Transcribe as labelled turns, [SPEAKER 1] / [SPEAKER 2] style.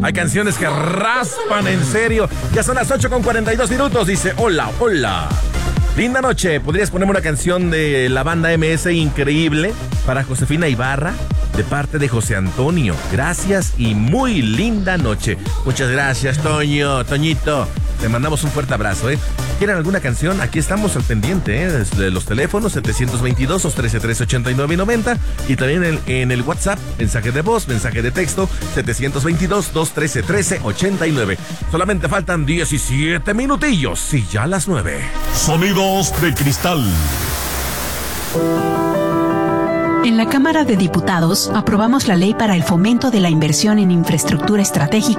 [SPEAKER 1] Hay canciones que raspan en serio. Ya son las 8:42. Dice, hola, hola. Linda noche. ¿Podrías ponerme una canción de la banda MS increíble para Josefina Ibarra? De parte de José Antonio. Gracias y muy linda noche. Muchas gracias, Toñito. Te mandamos un fuerte abrazo, ¿Quieren alguna canción? Aquí estamos al pendiente, Desde los teléfonos 722-213-389-90 y también en el WhatsApp, mensaje de voz, mensaje de texto 722-213-1389. Solamente faltan 17 minutillos y ya las 9.
[SPEAKER 2] Sonidos de cristal.
[SPEAKER 3] En la Cámara de Diputados aprobamos la ley para el fomento de la inversión en infraestructura estratégica